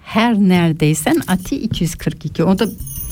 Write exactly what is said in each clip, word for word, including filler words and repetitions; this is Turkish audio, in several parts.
her neredeysen Ati iki yüz kırk iki. O da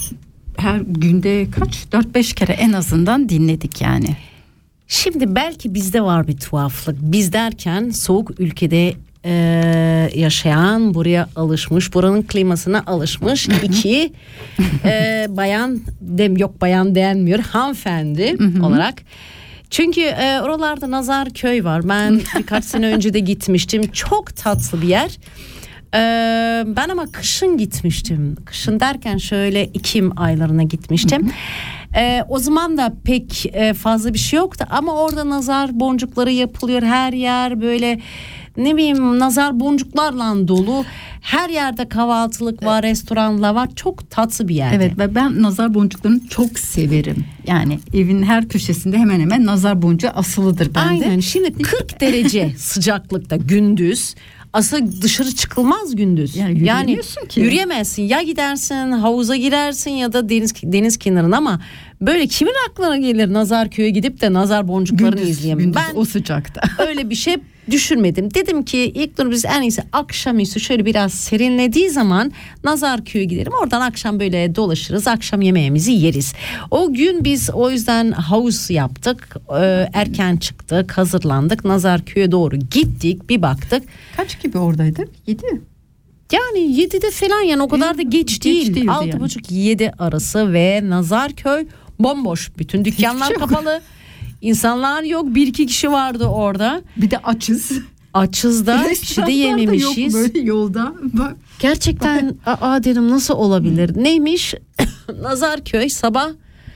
her günde kaç? dört beş kere en azından dinledik yani. Şimdi belki bizde var bir tuhaflık. Biz derken soğuk ülkede e, yaşayan, buraya alışmış, buranın klimasına alışmış iki e, bayan, dem yok bayan denmiyor, hanımefendi olarak. Çünkü e, oralarda Nazarköy var. Ben birkaç sene önce de gitmiştim. Çok tatlı bir yer. E, ben ama kışın gitmiştim. Kışın derken şöyle Ekim aylarına gitmiştim. E, o zaman da pek e, fazla bir şey yoktu. Ama orada nazar boncukları yapılıyor. Her yer böyle ne bileyim nazar boncuklarla dolu. Her yerde kahvaltılık var, restoranlar var. Çok tatlı bir yer. Evet ve ben nazar boncuklarını çok severim. Yani evin her köşesinde hemen hemen nazar boncuğu asılıdır bende. Aynen. Şimdi kırk derece sıcaklıkta gündüz. Aslında dışarı çıkılmaz gündüz. Yani yürüyemiyorsun yani, ki. Yürüyemezsin. Ya gidersin havuza girersin ya da deniz deniz kenarına ama böyle kimin aklına gelir Nazarköy'e gidip de nazar boncuklarını gündüz, izleyeyim. gündüz, Ben o sıcakta. öyle bir şey düşünmedim. Dedim ki ilk dur biz en iyisi akşamüstü şöyle biraz serinlediği zaman Nazarköy'e gidelim. Oradan akşam böyle dolaşırız. Akşam yemeğimizi yeriz. O gün biz o yüzden havuz yaptık. Ee, erken çıktık, hazırlandık. Nazarköy'e doğru gittik. Bir baktık. Kaç gibi oradaydık? Yedi. Yani yedide falan yani o kadar da geç, geç değil. Altı buçuk yedi arası ve Nazarköy bomboş. Bütün dükkanlar kapalı. İnsanlar yok. Bir iki kişi vardı orada. Bir de açız. Açız da bir şey de yememişiz. Yok böyle yolda. Bak. Gerçekten aa dedim nasıl olabilir? Hmm. Neymiş? Nazarköy sabah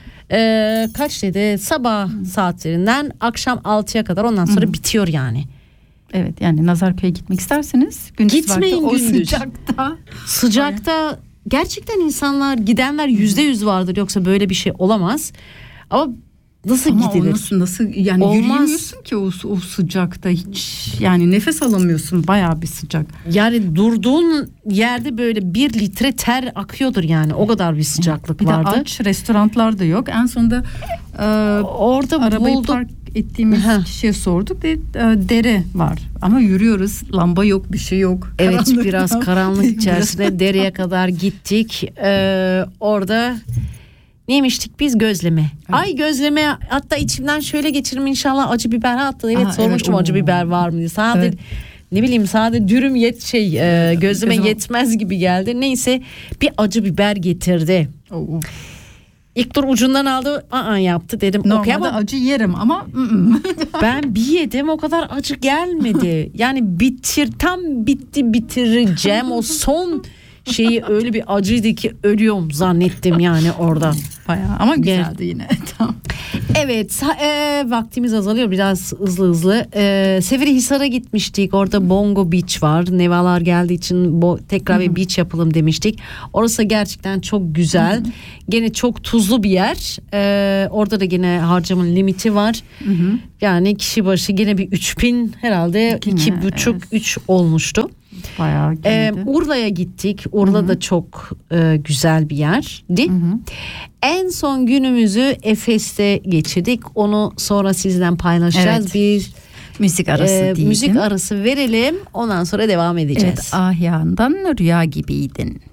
e, kaç dedi? Sabah hmm. saatlerinden akşam altıya kadar ondan sonra hmm. bitiyor yani. Evet yani Nazarköy'e gitmek isterseniz gündüz gitmeyin vakti, gündüz. O sıcakta. Sıcakta gerçekten insanlar gidenler yüzde yüz vardır yoksa böyle bir şey olamaz. Ama nasıl Ama gidilir? Nasıl, nasıl yani olmaz. Yürüyemiyorsun ki o, o sıcakta hiç yani nefes alamıyorsun bayağı bir sıcak. Yani durduğun yerde böyle bir litre ter akıyordur yani o kadar bir sıcaklık bir vardı. Bir de aç restoranlar da yok. En sonunda e, orada arabayı bulduk. park ettiğimiz Heh. kişiye sorduk ve e, dere var ama yürüyoruz, lamba yok, bir şey yok. Evet karanlık biraz karanlık içerisinde dereye kadar gittik. Ee, orada neymiştik biz? Gözleme. Evet. Ay gözleme, hatta içimden şöyle geçirim inşallah acı biber attı. Evet Aha, sormuştum evet, acı biber var mı diye. Sadece evet. ne bileyim sadece dürüm yet şey e, gözleme Gözüm. yetmez gibi geldi. Neyse bir acı biber getirdi. Oo. İlk dur ucundan aldı, aa yaptı dedim. Normalde okay, ama acı yerim ama ben bir yedim o kadar acı gelmedi. Yani bitir tam bitti bitireceğim o son şeyi öyle bir acıydı ki ölüyorum zannettim yani orada. Bayağı ama güzeldi yine. Tamam. Evet e, vaktimiz azalıyor biraz hızlı hızlı. E, Seferihisar'a gitmiştik. Orada Bongo Beach var. Nevalar geldiği için bo, tekrar bir beach yapalım demiştik. Orası gerçekten çok güzel. Hı-hı. Gene çok tuzlu bir yer. E, orada da gene harcama limiti var. Hı-hı. Yani kişi başı gene bir üç bin herhalde iki buçuk üç olmuştu. Bayağı ee, Urla'ya gittik. Urla Hı-hı. da çok e, güzel bir yerdi. Hı-hı. En son günümüzü Efes'te geçirdik. Onu sonra sizden paylaşacağız. Evet. Bir müzik arası e, müzik arası verelim. Ondan sonra devam edeceğiz. Evet, Ahyan'dan Rüya Gibiydin.